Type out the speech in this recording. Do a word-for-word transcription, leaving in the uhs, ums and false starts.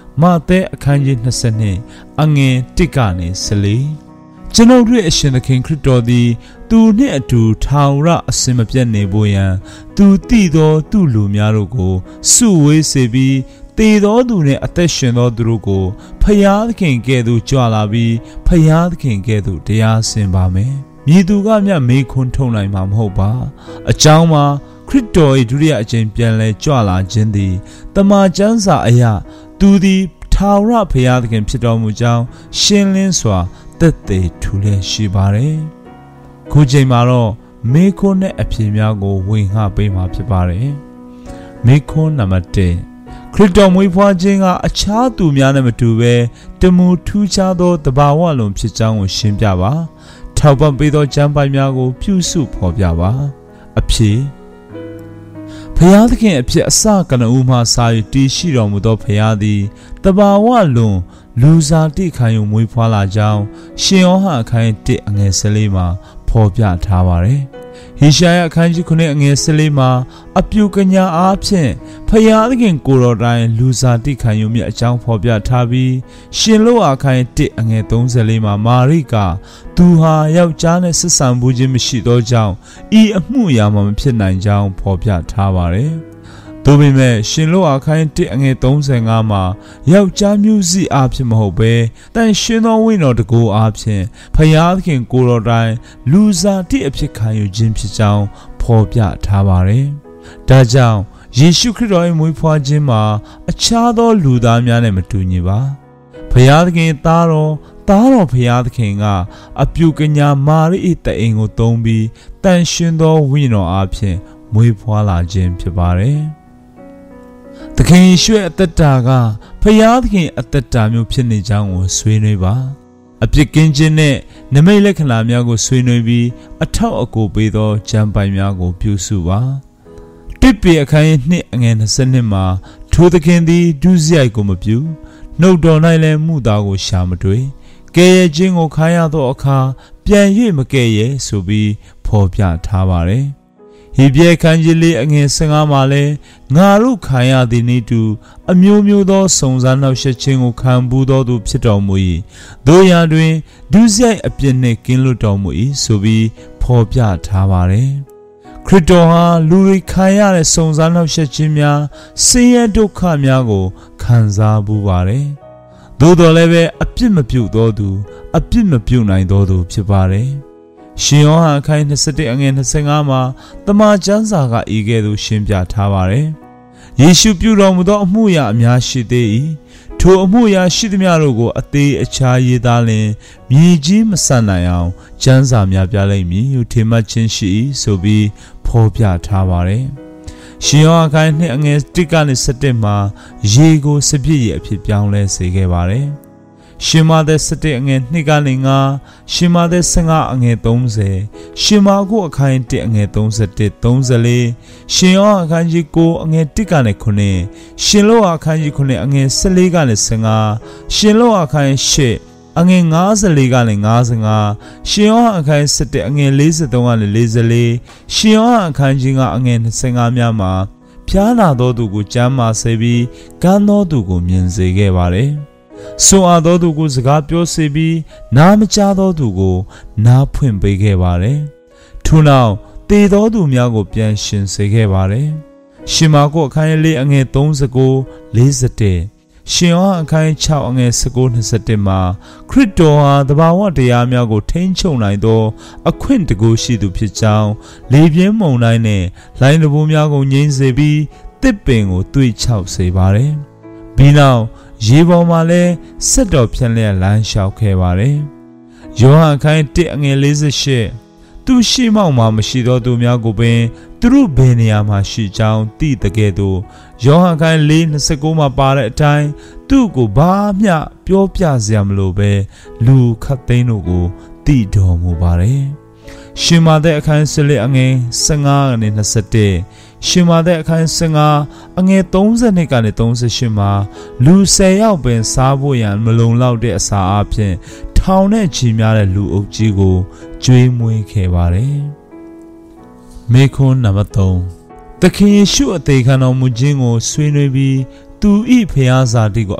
မာသဲအခန်းကြီးနှစ်စနစ်အငယ်တစ်ကနေဆလေးကျွန်ုပ်တို့အရှင်သခင်ခရစ်တော်သည်သူနှင့်အတူထာဝရအစင်မပြတ်နေဖို့ရန်သူတည်သောသူလူများတို့ကိုစုဝေးစေပြီးတည်သောသူနှင့်အသက်ရှင်သောသူတို့ကိုဖျားသခင်ကဲ့သို့ကြွလာပြီးဖျားသခင်ကဲ့သို့တရားစင်ပါမယ်မြည်သူကမြတ်မေခွန်းထုံနိုင်မှာမဟုတ်ပါအကြောင်းမှာခရစ်တော်၏ဒုတိယအကြိမ်ပြန်လဲကြွလာခြင်းသည်တမန်ကျမ်းစာအရသူသည်ထာဝရဘုရားသခင်ဖြစ်တော်မူကြောင်းရှင်းလင်းစွာသက်သေထူလျက်ရှိပါတယ်။ခုချိန်မှာတော့မေခွန်းနဲ့အဖြေများကိုဝင်ဟပေးမှာဖြစ်ပါတယ်။မေခွန်းနံပါတ်တစ်ခရစ်တော်မွေးဖွားခြင်းကအခြားသူများနဲ့မတူဘဲတမူထူးခြားသောတဘာဝလုံးဖြစ်ကြောင်းကိုရှင်းပြပါ။ထောက်ပံ့ပေးသောကျမ်းပိုင်များကိုပြုစုဖော်ပြပါ။အဖြေဘုရားသခင်အဖြစ်အစကနဦးမှစာ၍တည်ရှိတော်မူသောဘုရားသည်တဘာဝလုံးလူစားတိခံယူမွေးဖွားလာကြောင်းရှင်ယောဟန်အခန်းတစ်အငယ်ဆယ်လေးမှာဖော်ပြထားပါတယ်။ဟေရှာယအခန်းကြီးခုနှစ်အငယ်ဆယ်လေးမှာအပြုကညာအားဖြင့်ဖျားသခင်ကိုယ်တော်တိုင်လူစားတိခံယူမြတ်အကြောင်းဖော်ပြထားပြီးရှင်လောအခန်းတစ်အငယ်သုံးဆယ်လေးမှာမာရိကသူဟာယောက်ျားနဲ့ဆက်ဆံမှုခြင်းမရှိသောကြောင့်ဤအမှုအရာမှမဖြစ်နိုင်ကြောင်းဖော်ပြထားပါတယ်။သို့ပေမဲ့ရှင်လောအခန်းတစ်အငယ်သုံးဆယ်ငါမှာယောက်ျားမျိုးစိအားဖြင့်မဟုတ်ဘဲတန်ရှင်သောဝိညာဉ်တော်တကူအားဖြင့်ဖျားသခင်ကိုယ်တော်တိုင်လူစားတိအဖြစ်ခံယူခြင်းဖြစ်ကြောင်းဖော်ပြထားပါတယ်။ဒါကြောင့်ယေရှုခရစ်တော်၏မွေးဖွားခြင်းမှာအခြားသောလူသားများနဲ့မတူညီပါ။ဖျားသခင်သားတော်သားတော်ဖျားသခင်ကအပြုကညာမာရိ၏တအိမ်ကိုသုံးပြီးတန်ရှင်သောဝိညာဉ်တော်အားဖြင့်မွေးဖွားလာခြင်းဖြစ်ပါတယ်။သခင်ယေရှုအသက်တာကဖျားသခင်အသက်တာမျိုးဖြစ်နေကြောင်းကိုဆွေးနွေးပါအပြစ်ကင်းခြင်းနဲ့နမိတ်လက္ခဏာများကိုဆွေးနွေးပြီးအထောက်အကူပေးသောကျမ်းပိုင်များကိုပြုစုပါတစ်ပေအခန်းနှစ်အငယ်နှစ်နှစ်မှာထိုသခင်သည်ဒုစရိုက်ကိုမပြုနှုတ်တော်၌လည်းမှုသားကိုရှာမတွေ့ကဲရဲ့ခြင်းကိုခံရသောအခါပြန်၍မကဲရဲ့ဆိုပြီးဖော်ပြထားပါတယ်ဟေဘရဲခန်းကြီးလေးအငယ်၁၅မှာလဲငါတို့ခံရသည်နည်းတူအမျိုးမျိုးသောစုံစမ်းနှောက်ယှက်ခြင်းကိုခံပူးသောသူဖြစ်တော်မူ၏တို့ရာတွင်ဒုစရိုက်အပြစ်နှင့်ကင်းလွတ်တော်မူ၏ဆိုပြီးဖော်ပြထားပါတယ်ခရစ်တော်ဟာလူတွေခံရတဲ့စုံစမ်းနှောက်ယှက်ခြင်းများဆင်းရဲဒုက္ခများကိုခံစားပူးပါတယ်သို့တော်လည်းပဲအပြစ်မပြုသောသူအပြစ်မပြုနိုင်သောသူဖြစ်ပါတယ်ရှင်ယောဟန်အခန်း၂၁အငယ်၂၅မှာတမန်ကျမ်းစာကဤကဲ့သို့ရှင်းပြထားပါတယ်။ယေရှုပြုတော်မူသောအမှုရာအများရှိသေး၏။ထိုအမှုရာရှိသမျှတို့ကိုအသေးအခြားရေးသားလျင်မြေကြီးမဆန်နိုင်အောင်ကျမ်းစာများပြလိမ့်မည်ဟုထင်မှတ်ခြင်းရှိ၏ဆိုပြီးဖော်ပြထားပါတယ်။ရှင်ယောဟန်အခန်းနှစ်အငယ်၁ကနေ၁၁မှာရေကိုစပြည့်ရအဖြစ်ပြောင်းလဲစေခဲ့ပါတယ်။ရှင်မာသဲ၁၁အငယ်၂ကနေ၅ရှင်မာသဲ၁၅အငယ်၃၀ရှင်မာကုအခန်း၁အငယ်၃၁ ၃၄ရှင်ယောဟန်အခန်းကြီး၉အငယ်၁ကနေ၉ရှင်လောအခန်းကြီး၉အငယ်၁၄ကနေ၁၅ရှင်လောအခန်း၈အငယ်၅၄ကနေ၅၅ရှင်ယောဟန်အခန်း၁၁အငယ်၄၃ကနေ၄၄ရှင်ယောဟန်အခန်းကြီး၅အငယ်၂၅များမှာဖျားနာသောသူကိုကျမ်းမာစေပြီးကန်းသောသူကိုမြင်စေခဲ့ပါတယ်ဆိုအပ်သောသူကိုစကားပြောစေပြီးနားမကြားသောသူကိုနားဖွင့်ပေးခဲ့ပါတယ်။ထို့နောက်တည်သောသူများကိုပြန်ရှင်စေခဲ့ပါတယ်။ရှင်မာကုအခန်းလေးအငယ်၃၉ ၄၁ရှင်ယောဟန်အခန်း၆အငယ်၁၉ ၂၁မှာခရစ်တော်ဟာတဘာဝတရားများကိုထိန်းချုပ်နိုင်သောအခွင့်တကူရှိသူဖြစ်ကြောင်းလေပြင်းမုန်တိုင်းနဲ့လိုင်းတဘိုးများကိုငြိမ်းစေပြီးတစ်ပင်ကိုတွေးချောက်စေပါတယ်။ပြီးနောက်ရေပေါ်မှာလဲဆက်တော်ဖြန့်လျက်လမ်းလျှောက်ခဲ့ပါတယ်။ယောဟန်အခန်း၁အငယ်၄၈သူရှိမောက်မှာမရှိသောသူများကိုပင်သူတို့ဘယ်နေရာမှာရှိကြောင်းသိတဲ့ကဲ့သို့ယောဟန်အခန်း၄၂၉မှာပါတဲ့အတိုင်းသူ့ကိုဘာမျှပြောပြစရာမလိုပဲလူခတ်သိန်းတို့ကိုသိတော်မူပါတယ်။ရှင်မာသဲအခန်း၁၄အငယ်၁၅ကနေ၂၁ရှင်မာသဲအခန်း၁၅အငယ်၃၂ကနေ၃၈မှာလူ၁၀ယောက်ပင်စားဖို့ရန်မလုံလောက်တဲ့အစာအပြင်ထောင်နဲ့ချီများတဲ့လူအုပ်ကြီးကိုကျွေးမွေးခဲ့ပါတယ်။မေခွန်းနံပါတ်၃သခင်ယေရှုအသေးခံတော်မူခြင်းကိုဆွေးနွေးပြီးသူ၏ဖျားစာတိကို